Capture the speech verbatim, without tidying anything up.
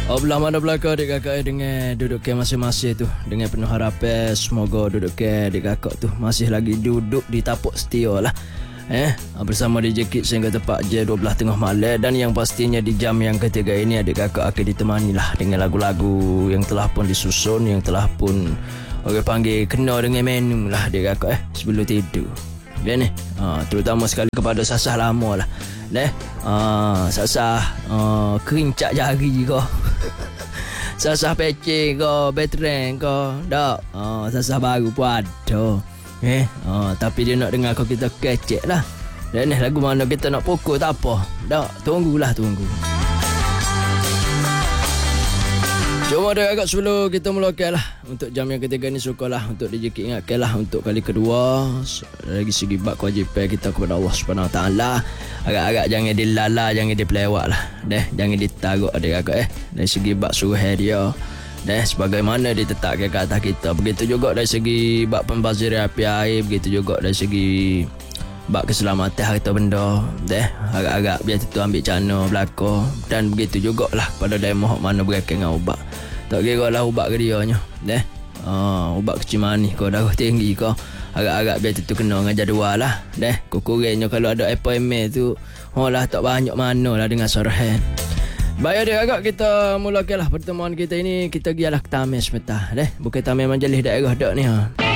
Oh, belah mana belakang adik kakak dengan duduk ke masing-masing tu. Dengan penuh harapan semoga duduk ke adik kakak tu masih lagi duduk di tapak setia lah. Eh, bersama D J Kid sehingga tepat je dua belas tengah malam. Dan yang pastinya di jam yang ketiga ini adik kakak akan ditemani lah dengan lagu-lagu yang telah pun disusun, yang telah pun orang panggil kena dengan menu lah adik kakak eh sebelum tidur. Biar ni, ha, terutama sekali kepada sasah lama lah. Deh, ha, sasah ha, kerincak jari kau. Sasah pecing kau, veteran kau. Tak, ha, sasah baru pun ada. Eh, ha, tapi dia nak dengar kau kita kecek lah. Dan ni lagu mana kita nak pukul tak apa. Tak, tunggulah tunggu. Cuma ada agak sebelum kita mulakan lah untuk jam yang ketiga ni, syukurlah untuk D J Kid ingatkan lah untuk kali kedua dari segi bab kewajipan kita kepada Allah Subhanahu Wa Taala, agak-agak jangan dilala, jangan dipelewat lah deh, jangan ditaruh adik kakak eh dari segi bab suruh dia deh sebagaimana ditetapkan ke atas kita. Begitu juga dari segi bab pembaziran api air, begitu juga dari segi bab keselamatan harta benda deh, agak-agak biar tu ambil cana belaka. Dan begitu jugalah pada demo mana berakan dengan ubat, tak kira lah ubat ke dia nya deh, ha, ubat kecil manis kau darah tinggi kau, agak-agak biar tu kena dengan jadual lah deh. Kurangnya kalau ada appointment tu oh lah tak banyak mana lah dengan sarahan. Baik dia agak kita mulakanlah pertemuan kita ini. Kita gialah ke taman semata deh, bukan taman majlis daerah dak ni ha.